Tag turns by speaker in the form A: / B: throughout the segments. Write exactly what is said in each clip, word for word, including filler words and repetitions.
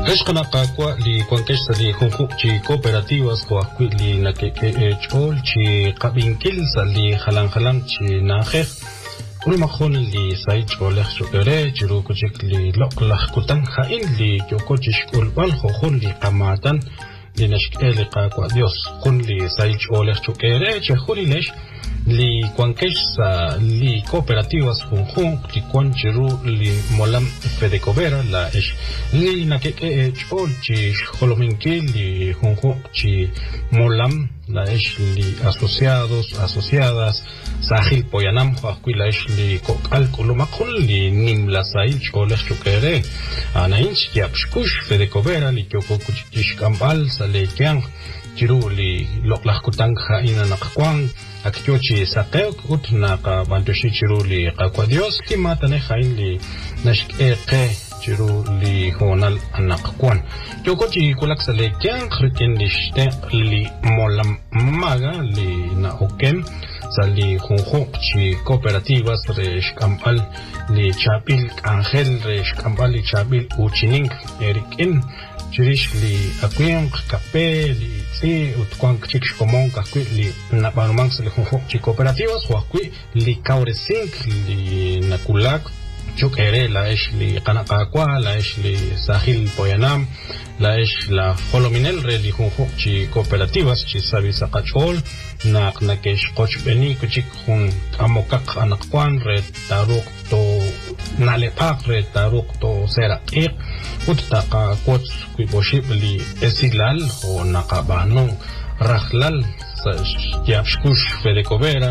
A: Kashkana kakwa li kwankesh li hunku chi cooperativas ko akwi li na ke ke chol chi kabinkil sa li halang halang chi na khekh kul makhon li sai cholekh chukere chiru kuchik li loklakh kutan khain li joko chishkul bal khon li qamatan li nashkel kakwa dios khun li sai cholekh chukere che khurilesh li kwankesh sa li cooperativas hunjun li kwanchiru li molam fedecovera la es li na ke ke chol chi holominki li hunjun chi molam la es li asociados asociadas sahil poyanam khwila es li kalkulo makul li nim la sai choles chukere ana inch yapshkush fedecovera li kyoko kuchish kambal sa le kyang chiru li loklakh kutang kha ina naqkwang akyochi sateok utna ka bantoshi chiru li qakwa dios ki matane khain li nashke chiru li honal anaqkwan yokochi kulak sale kyang khriken lishte li molam maga li na oken sali khunkhu chi cooperativas resh kampal li chapil angel resh kampal li chapil uchining erikin chirish li akwien kape li si utkwang chik komon kakwi li na banumang sali khunkhu chi cooperativas wakwi li kauresink li nakulak chukere la es li qanaqaqwa la es li sahil poyanam la es la holominel re li khunkhu chi cooperativas chi sabi saqachol naq nakesh qoch beni kuchik khun amokaq anaqwan re taruq to nalepak re taruq to sera iq uttaqa qoch kuiboshib li esilal o naqabanu rahlal yapshkush fedecovera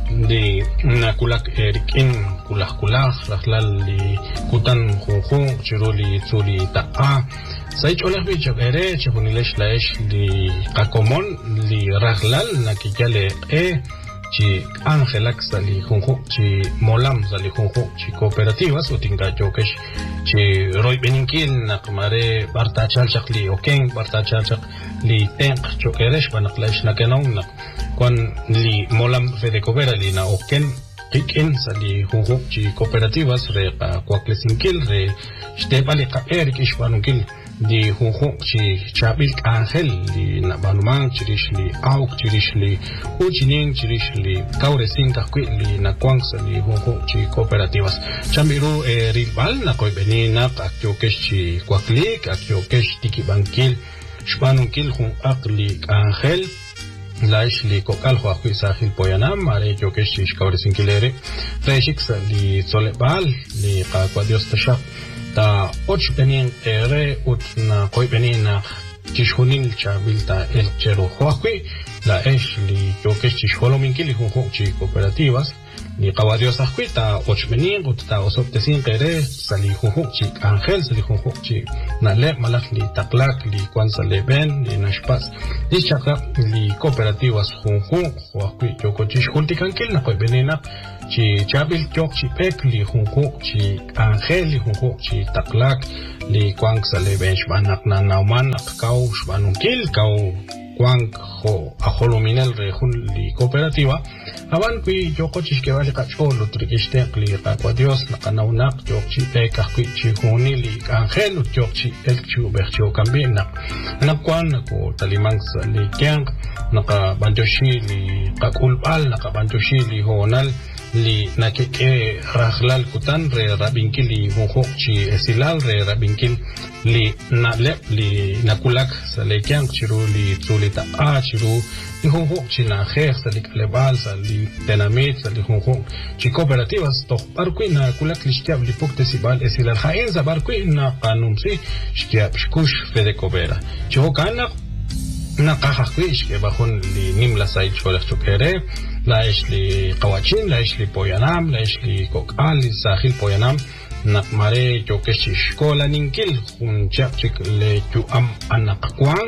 A: de nakulak erikin kulak kulak rahlal li kutan khunkhu chiruli tsuli ta'a sai cholak bi chabere chunilesh laesh li qakomon li rahlal nakijale e chi angelak sali khunkhu chi molam sali khunkhu chi cooperativas utinga jokesh chi roy beninkil naqmare barta chalchaq li okeng barta chalchaq li tenq chokeresh banaqlash nakenong nak kon li molam fedecovera li na oken kikin sali khunkhu chi cooperativas re kwaklesinkil re stepali qaer kishwanunkil di hunhu chi chabil angel li na banumang chirish li auk chirish li uchining chirish li kaure sinka kwi li na kwangsa li hunhu chi cooperativas chambiru e rilbal na koy benina akyo kesh chi kwaklik akyo kesh tiki bankil shpanunkil hun akli angel laish li kokal khwa khwi sahil poyanam mare kyo kesh chi kaure sinkilere reshik li solebal li qaqwa dios tashaq ta och benin ere ut na koi benina chishunil chabilta el chero khwi la esh li yokesh chisholominki li hunhu chi cooperativas ni qawadios akhwi ta och benin ut ta osop tesin qere sali hunhu chi angel sali hunhu chi na le malak li taklak li kwansa leben li nashpas li chakra li cooperativas hunhu khwi yoko chishultikankil na koi benina chi chabil kyok chi pek li hunhu chi angel li hunhu chi taklak li kwang sa le bench banak na nauman akau shbanunkil kau kwang ho aholominel re hun li cooperativa aban kui yoko chishkewali kachol utrikishte li qaqwa dios naqanaunak yok chi pek akwi chi huni li angel yok chi el chu bercho kambina nakwan ko talimang sa li kyang naqa banjoshi li qakulbal naqa banjoshi li honal li nakeke rahlal kutan re rabinkil li hunhu chi esilal re rabinkil li nale li nakulak salekyang chiru li tulita a chiru li hunhu chi na kher salik lebal sali tenamit sali hunhu chi cooperativas to barkui na kulak lishtiab li pukte sibal esilal khain za barkui na qanumsi shtiab shkush fedecovera cho kana na qakhwish ke bahun li nimla sai cholak chukere la es li qawachin la es li poyanam la es li kokal li sahil poyanam naqmare yokesh shkola ninkil hun chapchik le chu am anaqkwang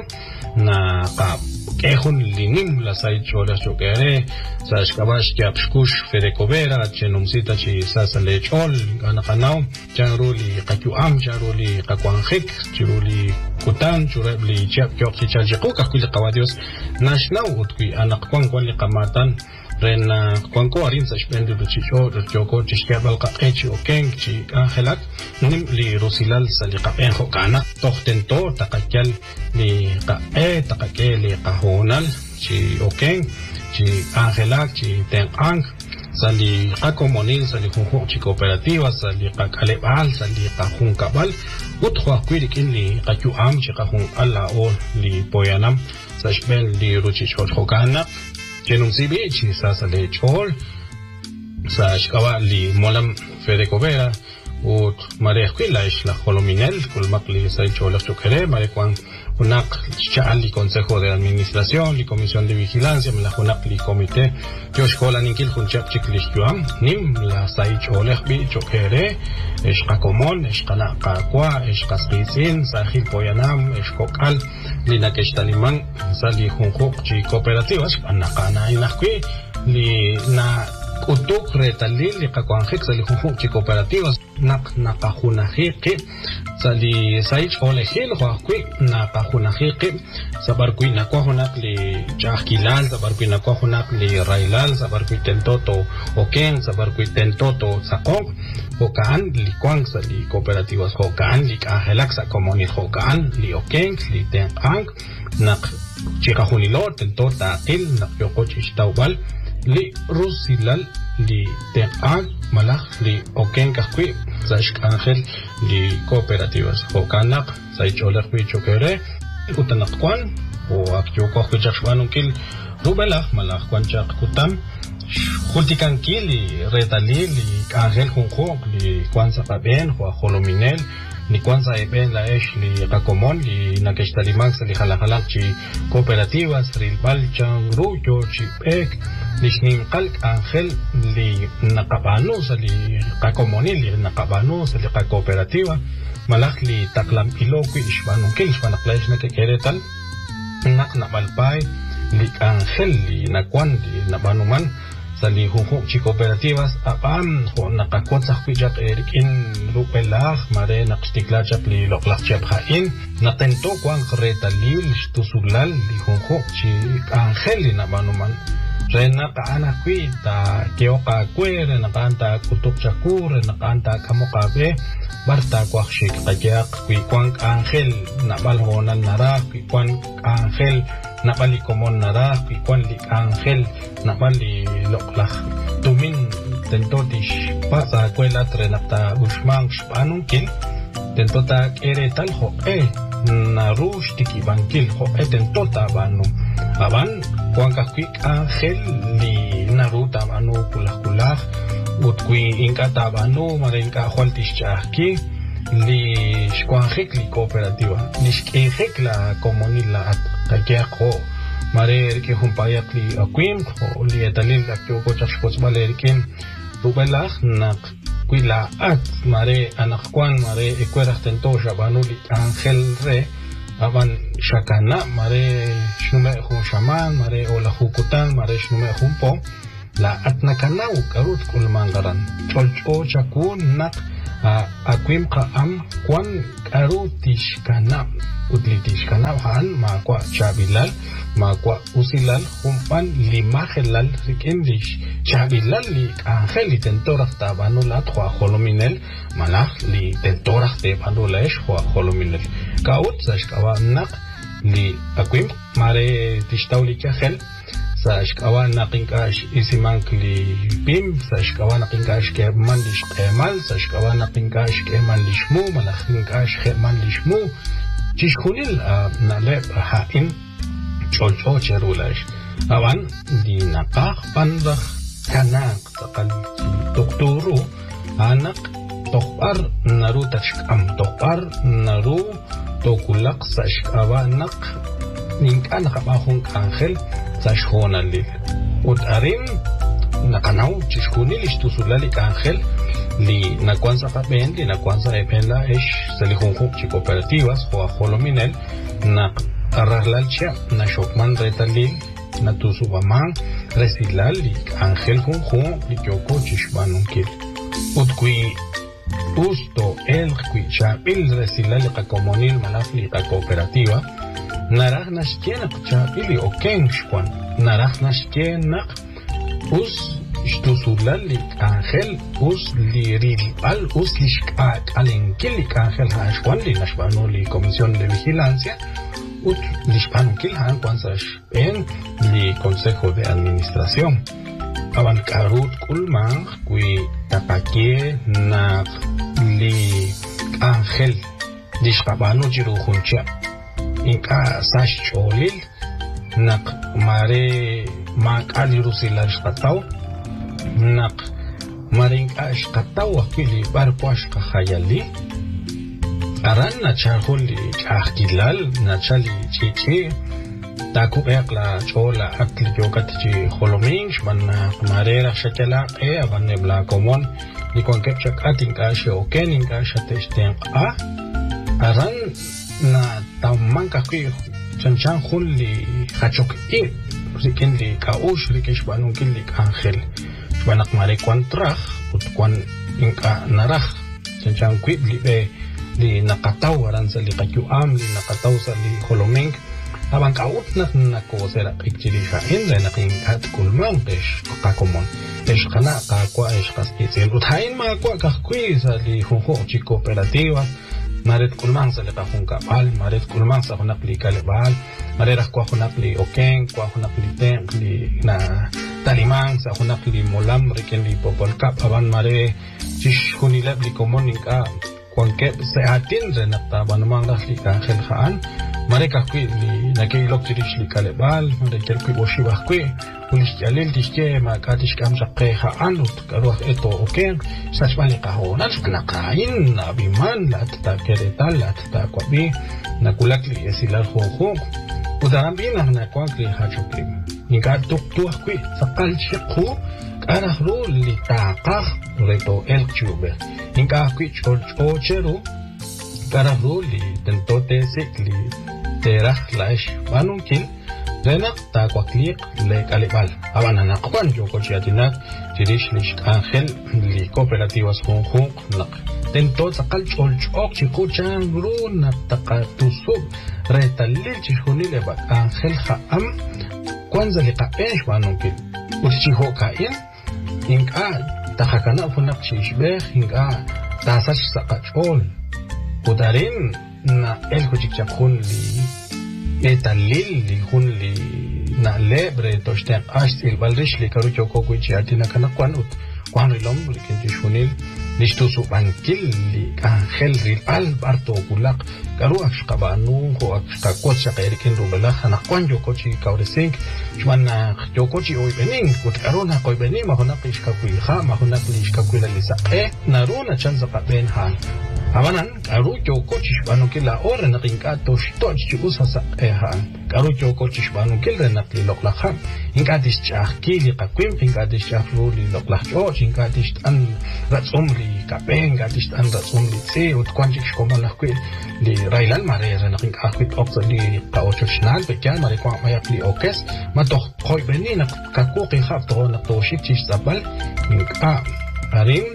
A: na qa kehun linim la sai chola chokere sa shkabash kyapshkush fedecovera chenumsita chi sasa le chol anaqanaw chanruli qakyu am chanruli qakwankhik chiruli kutan churabli chap kyok chi chaljiqu kakuli qawadios nashnaw utkui anaqkwang kwali qamatan rena kwanko arin sa shpen du chicho joko chishka balqa echi okeng chi angelak nim li rusilal saliqa en hokana tohtento taqakal li qa e taqake li qahonal chi okeng chi angelak chi ten ang sali qakomonil sali junjo chi cooperativa sali qakalebal sali qajun kabal utkhwa kwirikin li qachu am chi qajun alla o li poyanam sa shpen li ruchicho hokana Kenum sibi chi sa sale chol sa shkawa li molam fede covera ut mare khila ish la holominel kulmak li sa chol chokere mare kwan unak chaal li consejo de administración li comisión de vigilancia me la unak li comité yo shkola ninkil khunchak chiklish yuam nim la sa chol bi chokere ish qakomon ish qana qaqwa ish qasqisin sa khil poyanam ish kokal lina keshtaliman sali junjuk chi cooperativas anaqana inaqui li na utuk retalil li qaquanjik sali junjuk chi cooperativas naq naqajunajiqi sali saich olejil huaqui naqajunajiqi sabarqui naquajunak li chaqilal sabarqui naquajunak li railal sabarqui tentoto oken sabarqui tentoto saqoq hokaan li kuang sali cooperativas hokaan li angelak sa comunidad hokaan li oken li tenqang naq chiqajunilor tentota il naq yoqochistawbal li rusilal li tenqang malaj li oken kahqui sashk angel li cooperativas hokanaq saycholaq bichokere utanaqwan o akyoko khujaqshwanunkil rubelaj malaj kwanchaq kutam Julticanquil y retalil y angel junjo li kwanza paben o holominel ni kwanza eben la esh li racomon li nakeshtaliman li halahalak chi cooperativas rilbal changru yo chi pek lishnim qalk angel li nakabanu li racomonil li nakabanu li cooperativa malak li taklam iloqui ishbanunkil ishbanaqlash nakekeretal nak nabalpay li angel li nakwan li nabanuman sali junjuk chi cooperativas apam ho naqakotzaq pijaq erikin lupelaj mare naqstiklachaq li loqlaqchap hain natento kwan retalil tusulal li junjuk chi angel li nabanuman rena qaana kuita keoqa kuere naqanta kutuk chakur naqanta kamoqabe barta kwaqshik qajiaq kwan angel nabal honan nara kwan angel nabali komon nara kwan li angel nabali loqlaj tumin tentotish pasa kuela trenapta ushman shpanunkil tentota eretal ho e narush tiki bankil ho e tentota banu aban kwan kakwik angel li naruta banu kulah kulah utkui inka tabanu marenka jualtish chahki li shkwanjik li cooperativa li shkinjik la comunila qaqiaqo mare que jumpayak li akwim o li etalil la que ocho chachos valerkin rubelaj nak kuila at mare anakwan mare ekueraj tento shabanu li angel re aban shakana mare shnume jun shaman mare ola jukutan mare shnume junpo la atnakanau karut kulmangaran cholcho chakun nak akwim ka am kwan karutish kana utlitish kana han ma kwa chabilal ma kwa usilal humpan limajelal rikendish chabilal li angel tentorah tabanu la twa holominel malach li tentorah te panulash khwa holominel kaut sashkawa nak li akwim mare tishtawli khel sashkawa naqinkash isimank li pim sashkawa naqinkash ke mandish qemal sashkawa naqinkash ke manlishmu malakhinkash ke manlishmu chishkhunil nale hain cholcho cherulash awan di naqaq pandah kanak taqal doktoro anak toqar naru tashkam toqar naru tokulaq sashkawa naq ninkan qabahun angel sashkhonalil utarin naqanaw chishkhunil ishtusulali angel li nakwansa qaben li nakwansa epenla ish salihunjuk chi cooperativas o holominel naq arrahlalcha na shokman retalil na tusubaman resilal li angel junju li kyoko chishbanunkil utkui usto el kwicha il resilal li qakomonil malaf li cooperativa naraj nashkenak chapili o kenshkwan naraj nashkenak us Shtusulali Angel us Lirilpal us Lishkat Alenkili Angel Hashwan li Nashbanoli Comisión de Vigilancia ut Lishpanukil Han Kwansash en li Consejo de Administración Abankarut Kulman Kui Tapakie na li Angel Lishpabano Jiruhuncha Inka Sash Cholil Nak Mare Mak Ali Rusila Shkatau Nak Marinka Shkatau Akili Barquashka Hayali Aran Nachahuli Chahkilal Nachali Chichi Taku Ekla Chola Akli Yokatichi Holomings Mana Marera Shakela E Avanebla Comon Nikon Kepchak Atinka Shio Keninka Shatesten A Aran Na Tamanka Kui Chanchan Huli Hachok I Rikenli Kaush Rikesh Banungili Angel Banak mare kwantrah ut kwan inka narah chanchan kwit li be li nakataw aran sa li kakyuam li nakataw sa li holomeng abang kaut na nako sera ikchili ha inda naking at kulmang pesh kakomon pesh kana ka kwa esh kaskitzel ut hain ma kwa ka kwi sa li hoho chi cooperativa maret kulmang sa li kahunka bal maret kulmang sa hunak li kalebal maret kwa hunak li okeng kwa hunak li teng li na Talimang sa hunak li molam riken li popolkap aban mare chish hunilab li komonika kwanke se atin re nakta banumang dah li Angel Haan mare kakwi li nakilok chirish li kalebal mare kelkwi boshibah kwi ulish jalil tishke makatish kam sakke Haan ut karuah eto okeng sachbali kahonan nakain abiman lat ta keretal lat ta kwabi nakulak li esilal hoho udaran binah nakwak li hachoklim Nika tuk tuah kui sakal shikhu karah ru li taqah reto el chube Nika kui chol chocheru karah ru li tentote sik li terah laish banungkil renak ta kwaklik le kalibal abana nakwan joko chiatinak tirish lish Angel li cooperativas hunhung nak tento sakal chol chok chiku chang ru nak takatusub retalil chihunile bat Angel Haan Kwanza liqapesh banungkil utichiho kain inka takakana funak chishbeh inka tasach saqachol udarin na el kuchikchakun li etalil li hun li na lebre toshten ashtil balrish li karucho kokuichi atina kana kwanut kwanrilom rikinchishunil Listo su bankil li Angel Rilal Barto Kulak Karu Akshkabanu Ho Akshkakocha Kairikin Rubela Hanakwan Yokochi Kauresink Chwana Yokochi Oibening Kut Karuna Koibening Mahonak Ishkakuilha Mahonak Ishkakuila Lisa E Naruna Chanza Ben Han Hamanan Karu Yokochi Banukila Ore Nakinka Toshtoch Usasa E Han Karu Yokochi Banukil Renakli Loklahan Inkadish Chakili Kakwim Inkadish Chakli Loklach Inkadish An Ratsumli Kapeng gadis anda sumli se ut kwanjik shkomala kwi li railal mare naking akwit okso li kaochoshnal bekyan mare kwa mayak li okes matok koy beni nak kakuki khap to nak to shik chish sabal a arin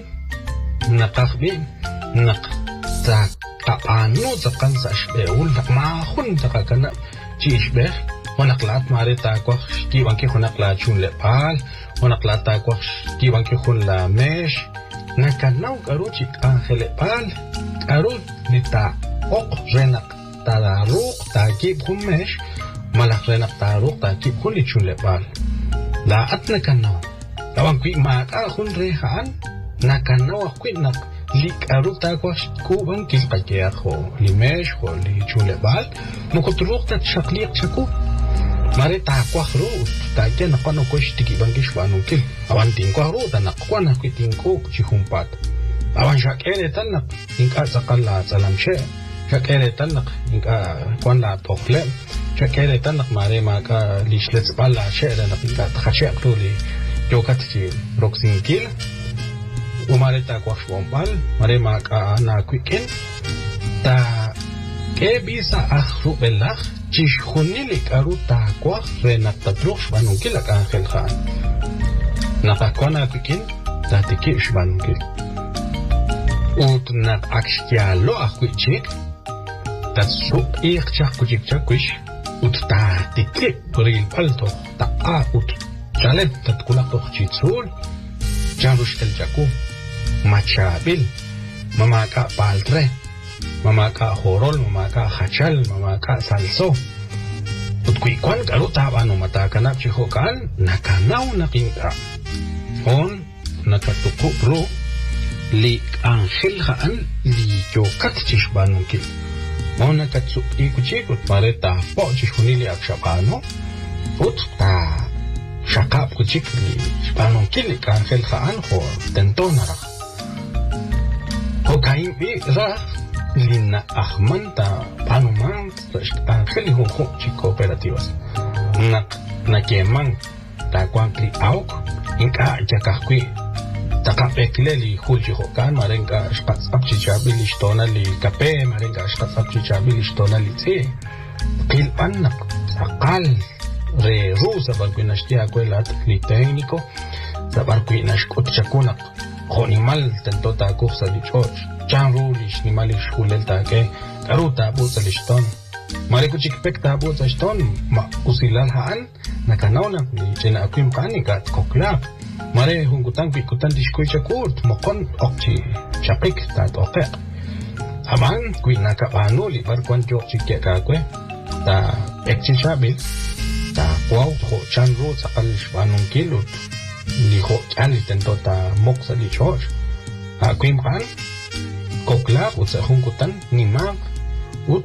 A: nakakbi nak ta kapano sa kansa shbeul nak mahun ta kakana chishbe honaklat mare ta kwa ki banki honaklat chun lepal honaklat ta kwa ki banki hun la mesh Nakanaw karuchik Angel Pal Karut nita ok renak tararuk takip humesh malak renak taruk takip huli chule pal la at nakanaw tawang kui maka hun rehan nakanaw kui nak lik arut takwas kubang kilkakya ho limesh ho li chule pal mukutruk tat shakliak shaku Mare takwa ru takya nakano kosh tiki bangish banukil awan tingko ru tanak kwana kui tingko chihumpat awan shakere tanak inka sakala salamshe shakere tanak inka kwana tokle shakere tanak mare maka lishlets bala she tanak inka khashek tuli jokat chi roxinkil umare takwa shwombal mare maka na kuiken ta ke bisa akhru belakh Chishunili karu takwa renak tatruks banungkil ak Angel Haan. Nakakwana pikin tatikish banungkil. Ut nak aksyalo akwichik tatsup ik chak kuchik chakwish ut tatikik bril palto ta a ut chalet tatkula tochitsul jarush el jaku machabil mamaka paltre mamaka horol mamaka hachal mamaka salso utkui kwan karu tabano matakanak chihokan nakanaw nakinka on nakatuku bro li angel haan li yokat chishbanukil on nakatsu ikuchikut mareta po chishunili akshapano ut ta shakap kuchik li chishbanukil li angel haan ho tentonara ho kain bi ra lina ahmanta panuman angel ho ho cooperativas na na keman ta kwankli auk inka jakakwi takapekileli hulji hokan marenga shqatsapchi chabili shtona li kape marenga shqatsapchi chabili shtona li tse qilpan aqal re rusa barquinashtia kuelat li técnico sa barquinashkut chakuna khonimal tentota kursa li choch chanru li shnimali shulel ta ke karuta busa li shton Mare kuchik pekta buta shton ma usilal haan nakanauna li jena akwim kanigat koklap Mare hungutan kuikutan dishkoy chakurt mokon okchi chapik tat okek Aman kui nakapano li barkwan jokchi kekakwe ta ekchi chabil ta kwaw ho chanro sakal shbanong kilut li ho chali tento ta moksa li chosh akwim kan koklap utsa hungutan nimag ut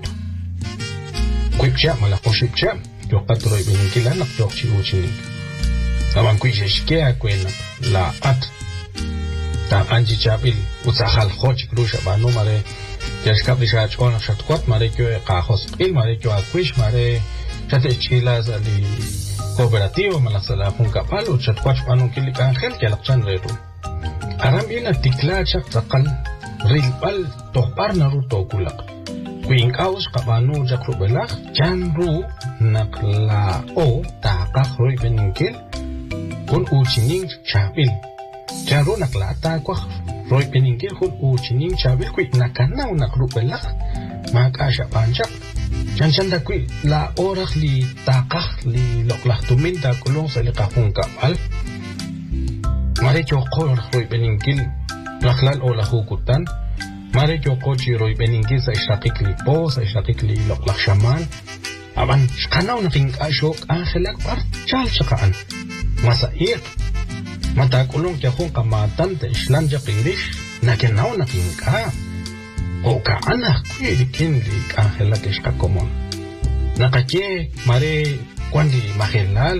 A: Kuipcha mala koshipcha yo patro ibinkila nak jokchi uchinik Taman kuisheshkea kwena la at ta anji chabil utsahal khoch krusha banu mare yashkap dishach ona shatkwat mare kyo qa hospital mare kyo akwish mare chate chilas ali cooperativo mala sala hun kapal chatkwat banu kilik angel kelakchan reru aram ina tikla chak taqal rilbal toqbar naruto kulak Queen Kaus Kabanu Jakrubelach, Janru Nakla O Takak Roy Beninkil, Hun Uchining Chabil. Janru Naklata Quach Roy Beninkil, Hun Uchining Chabil, Quick Nakana Nakrubelach, Makasha Panchak, Janchanda Quick La Orach Li Takach Li Loklachtumin Takulong Salikahun Kapal, Marecho Kor Roy Beninkil, Laklal Ola Hukutan, Mare yo kochi roy beningil sa ishakik li po, sa ishakik li loklak shaman. Aban, shkanaw na king ashok angelak par chal shakaan. Masa iyak. Matakulong kya kong kamatan ta islan ja kirish, na kinaw na king ka. O ka anak kuya dikin li angelak ishkakomon. Nakakye, mare kwan li mahilal.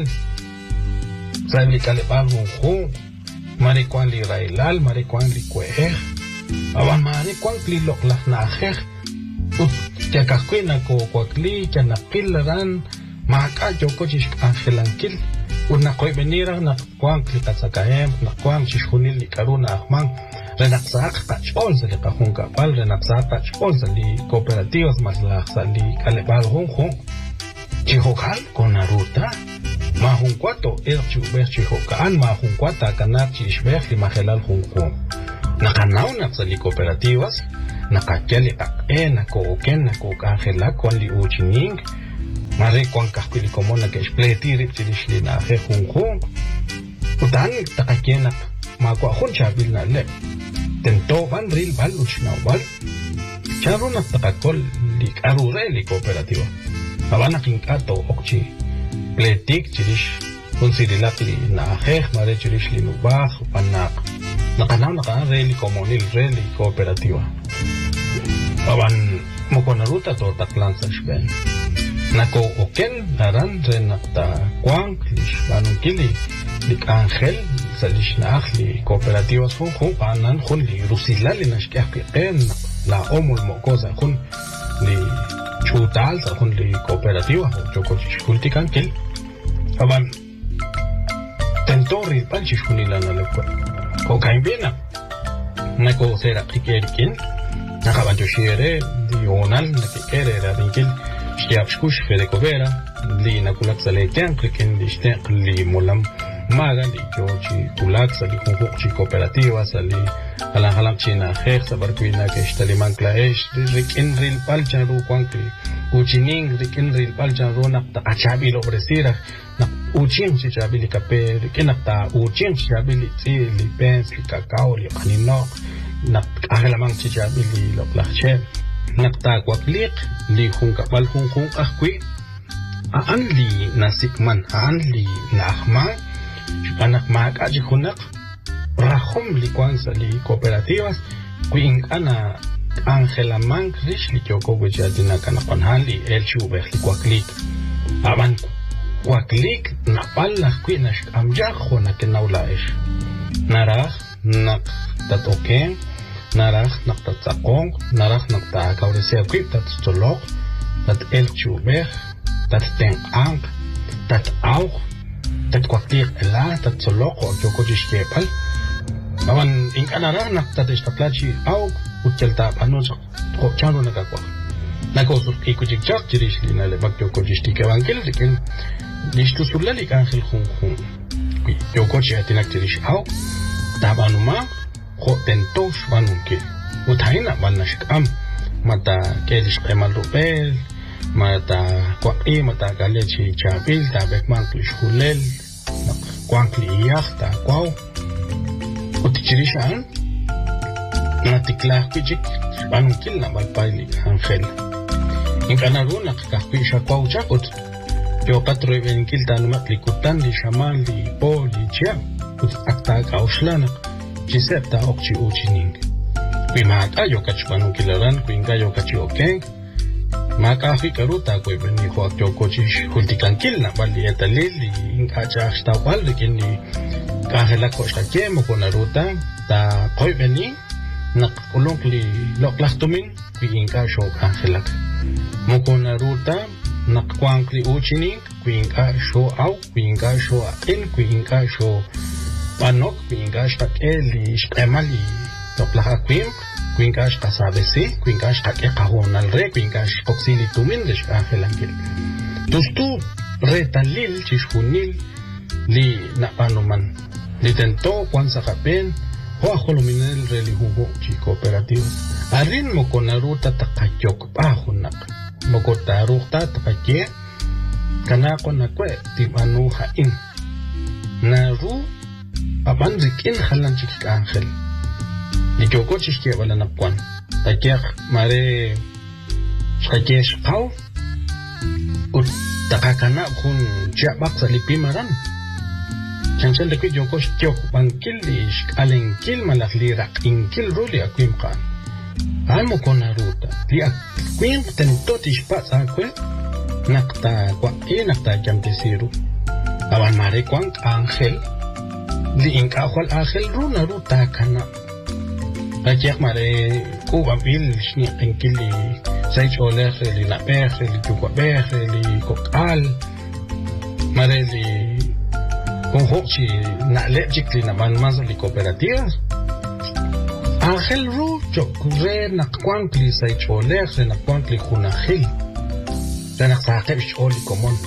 A: Sa li kalipal hong hong. Mare kwan li railal, mare kwan li kweeh. Awan mare kwang kli loklak na akhek ut kya kakwe na ko kwakli kya nakil ran maka joko chish angelankil ut na koy benira na kwang kli katsakahem na kwang chishunil li karuna ahman renaksak tachol sa li kahung kapal renaksak tachol sa li cooperativas maslak sa li kalebal hong hong chihokal konaruta mahung kwato er chubeh chihokaan mahung kwata kanak chishbeh li mahelal hong hong Nakanaw na sa li cooperativas, nakakyali ake, nakooken, nakokangela, kwan li uchining, mare kwan kakwili komo naka-spleti rip chilishli na ake hong hong. Utan, takakyenak, makwa akong chabil na lep. Tento ban ril bal uchinawal, charo na takakol li karure li cooperativa. Aba naking kato okchi, pletik chilish, unsirilak li na ake, mare chilish li nubah, panak. Nakanaw naka rally komunil rally cooperativa. Awan mo ko naruta to taklan sa shben. Nako oken naran ren nakta kwang lish anong kili lik angel sa lish na akli cooperativas fun kung panan kun li rusilali na shkyak ken la omul mo ko sa kun li chutal sa kun li cooperativa joko chishkulti kankil. Awan tentori pan chishkunila na lekwa. Ko kain bina nako sera kikerikin nakabanjo shiere di onal nakikere ra dinkil shtiap shkush fede kovera li nakulak sa lekian klikin li shtiak li mulam maga li jochi kulak sa li kunhuk chi cooperativa sa li halang-halang chi na khek sa barkuina ke shtaliman klaesh li rikin ril pal chanru kwankli uchining rikin ril palchan ronak ta achabi lo bresira na uching si chabi li kape rikin ta uching si chabi li si li pens li kakao li kanino na aglamang si chabi li lo plache nak ta kwaklik li hung kapal hung hung akwi aan li nasikman aan li nahman anak mak aji hunak rahom li kwanza li cooperativas kuin ana Angela Mank rish li kyoko gujadina kana panhali el chubeh li kwaklik aban kwaklik na palla kwina amja khona ke naulaish narah nak tatoken narah nak tatsakong narah nak ta kaurese kwip tat stolok tat el chubeh tat ten ang tat au tat kwaklik ela tat stolok o kyoko jishkepal aban in kanara nak tat istaplachi au Uccelta panos ko chano nakakwa nako sur ikujik chak jirish lina le bakyo ko jishti ke wangkel dikin listu sulali kankhil khung khung ki yo ko che tinak jirish au tabanuma ko tentos banunke utaina banash am mata kelish emal rupel mata kwa e mata galechi chapil ta bekman klish hulel kwankli yachta kwao utichirish an natiklah kujik banukil na balpaili angel in kanaruna kakwisha kwa uchakot yo patro evenkil tanumat likutan li shaman li po li chia ut akta kauslana chisepta okchi uchining kuimaka yo kachbanukilaran kuinga yo kachioken maka fikaruta kwe beni kwa kyo kochish hultikankil na bali etalili inka chashta wal kini kahela koshake mo konaruta ta koi beni nak ulong li loklahtumin kuinga shok angelak mokona ruta nak kwang li uchining kuinga sho au kuinga sho in kuinga sho panok kuinga stak eli shemali loklahakwim kuinga sta sabesi kuinga stak e kahonal re kuinga koksili tumin de angelangil tustu retalil chishunil li napanoman li tento kwanza kapen Hoa holominel reli hugo chi cooperativas. Arin mo konaruta takachok pahunak. Mo kotaruta takachye kanako na kwe timanu hain. Naru abanrikin halan chikik angel. Nikoko chishke wala napwan. Takyak mare takye shkaw. Ut takakana kun jabak sa lipimaran. Chanchan de yo ko chok bankil ish alenkil malakli rak inkil ruli akwim kan amo konaruta li akwim tentotish pas akwe nakta kwa e nakta jamtesiru awan mare kwang angel li inka kwal angel runa ruta kana ajek mare ku babil shni inkil li sai chole li na per li tukwa ber li kokal mare li con hochi na lepchik li na banmazo li cooperativas Angel ru chokre na kwankli sa icholer se na kwankli kunahil se na sakep choli komon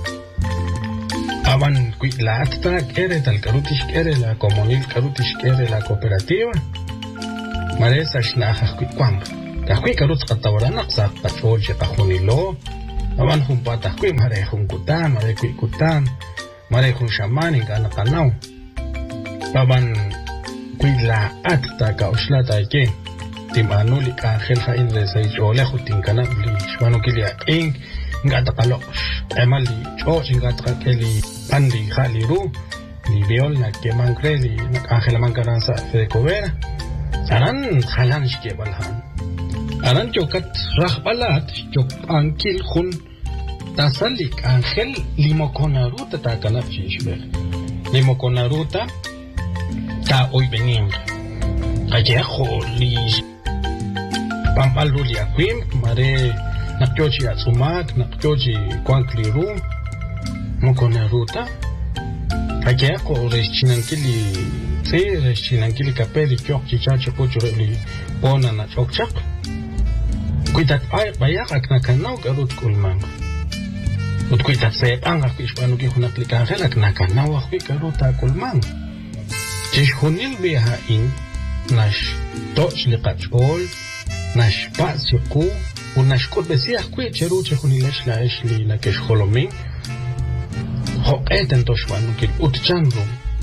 A: aban kui la akta kere tal karutish kere la komonil karutish kere la cooperativa maresa shnaha kui kwam ta kui karut katawra naksa pachol che kahunilo aban humpata kui mare hunkutan mare kui kutan mare kun shaman ingana kanau baban kui la akta ka uslata ke timanuli ka khel kha in resa ichole khutin kana li shwano kilia ing ngata kalo emali cho ingata keli pandi khaliru ni beol na ke mankreli na angela mankaransa fe cover saran khalan shke balhan aran chokat rahbalat chok ankil khun tasalik angel limokonaruta ta kana fishber limokonaruta ta hoy venim ayer li pampal ruli akwim mare nakyochi atsumak nakyochi kwankliru mokonaruta ayer ko rechinankili se rechinankili kapeli kyokchi chacho pochureli pona na chokchak kuitat ay bayak akna kanau garut kulmang ut kuitat se anga kishpanu ki hunaklikan helak na kanau akwi garuta kulmang Chishunil biha in nash toch liqachol nash pasyo ku ونشكر بسيح كوي تشرو تشخوني ليش لا إيش لي نكش خلومين هو قيتن توشوانو كيل وتجنرو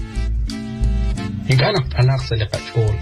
A: إن كانت أناقص لقاجول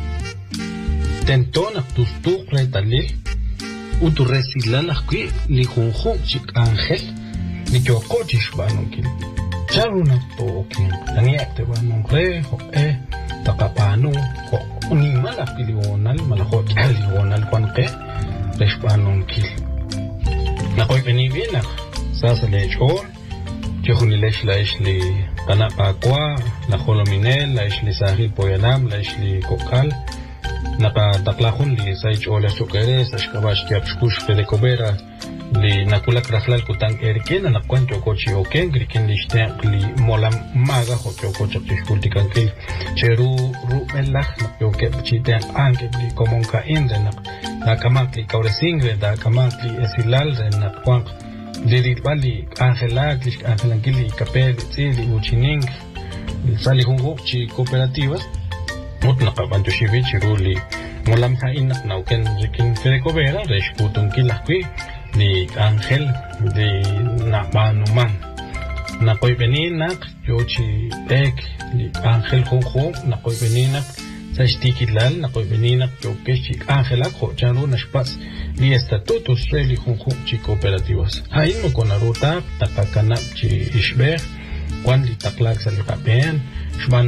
A: تنتونك تستوق لتالي وترسيلنا كوي لخونخون شيك أنخل لجوكو تشوانو كيل تشارو نكتو كيل يعني أكتبانو ري هو إيه تقابانو هو ونيمالا بليونال مالا هو كاليونال كوانقي رشبانو كيل نقوي بني بينا ساسا ليجول تشخوني ليش لا إيش لي قناة باقوا لا خولومينيل لا إيش لي ساحل بوينام لا إيش لي كوكال نقا تقلاخون لي سايج أولا شوكيريس أشكاباش كيابشكوش فيديكوبيرا لي ناكولك رخلال كتان إيركين نقوان جوكوشي أوكين غريكين لي شتاق لي مولام ماغا خو جوكوشي تشكول تيكان كيل تشيرو رو ملاخ نقيوكي بچيتان آنكي بلي كومونكا إن رنق ناكاماك لي كورسينغ ناكاماك لي إسيلال رنق ليري بالي أنجلاك ليش أنجلانكلي كابيل تيلي وتشينينغ سالي هونغو تشي كوبراتيفاس مطلقة بانتو شيفيتشي رولي مولام هاينك ناو كان جيكين فيريكوبيرا ريش بوتونكي لحكوي لي أنجل لي نعبانو مان نقوي بنينك يوتشي بيك لي أنجل هونغو نقوي بنينك ساشتيكي لال نقوي بنينك يوكيشي أنجلاك خو جانرو نشباس li estatutos reli junjun chi cooperativas hain mo konaruta takakana chi ishbe kwan li taklak sa likapen shman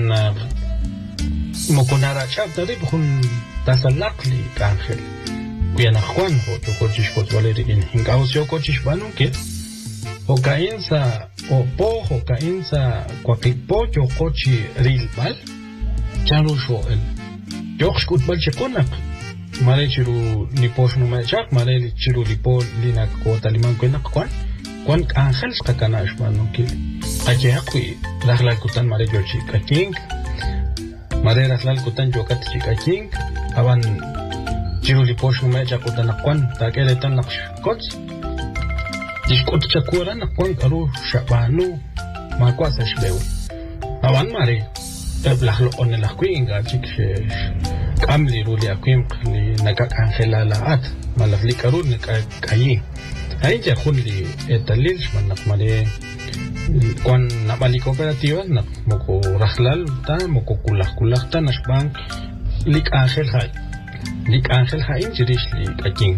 A: mo konara chap dari bun tasalak li kanjel kuyana juan ho to kochish potwaleri in hingaus yo kochish banu ke o kainsa o po ho kainsa kwakipo yo kochi rilbal chanu sho el yo khut bal chikonak mare chiru liposh no machak mare chiru lipo lina ko taliman ko nak kwan kwan angel skakana shmanu ki aje hakui rahla kutan mare jochi kaking mare rahla kutan jokat chi kaking aban chiru liposh no machak ko tan kwan ta kele tan nak kots diskot chakura nak kwan karu shabanu ma kwa sa shbeu aban mare tablahlo on la kuinga chik كاملي رولي أقيم لي نكاك أنخلا لات مالف لي كارون نكاك كاي هاي جا خون لي الدليل شمال نقمالي كون نقمالي كوبراتيوة نق موكو رخلال تا موكو كولاخ كولاخ تا نشبان ليك أنخل هاي ليك أنخل هاي جريش ليك أكين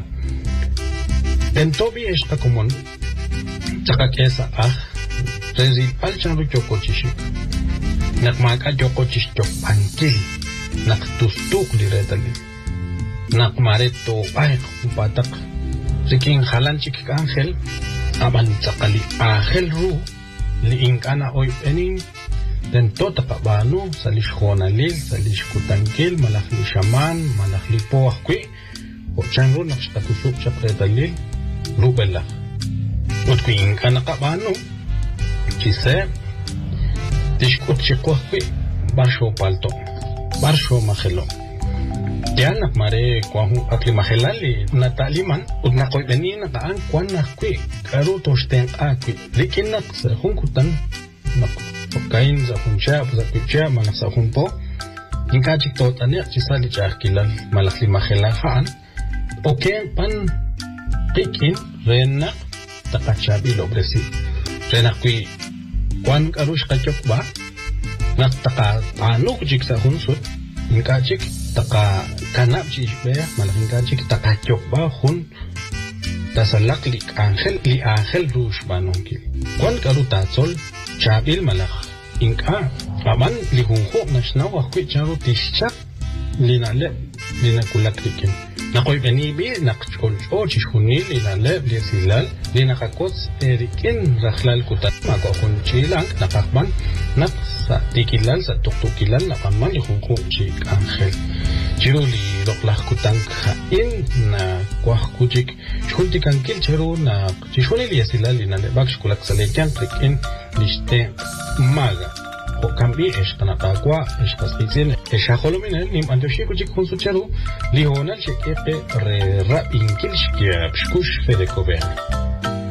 A: دنتو بي إشقا كومون تاكا كيسا أخ رزيل بالشانو جوكو تشيك نقماكا جوكو تشيك بانكيل nak tustuk li redali nak mareto ay kumpatak siking halan chik angel aban sakali angel ru li ingkana oy enin den tota pabano salish khonalil salish kutangil malakli shaman malakli poakwi o chanro nak statusuk sa redali rubella utku ingkana kabano chise tishkut chikokwi barsho palto barsho mahelo dianak mare kwahu akli mahelali nataliman udnakoy benina kaan kwana kwi karu tosten akwi likinak sa hunkutan nak kain za huncha za kucha mana sa hunpo inkajik tot ane chisali chakilal malakli mahela han oken pan pikin rena takachabi lobresi rena kwi kwan karush kachok ba nak taka anok jik sa hunsut inka jik taka kanap jik be malah inka jik taka jok ba hun tasalak li angel li angel rush banongkil kon karu tatsol chabil malah inka aman li hunho nasnaw akwi charo tishchak lina le lina kulak likin nakoy beni bi nakchol o chishunil lina le li silal lina kakots erikin rakhlal kutat mako hun chilang nakakban nak sa tikilal sa tuktukilal na kaman yung kuchik angel chiro li loklak kutang kain na kwah kuchik chulti kankil chiro na chishuni li yasilal na lebak shkulak sa lekyan trikin liste maga o kambi eshka na kakwa eshka spitsin esha holominen nim antoshi kuchik hunsu chiro li honal shekepe re ra inkil shkia pshkush fedekobea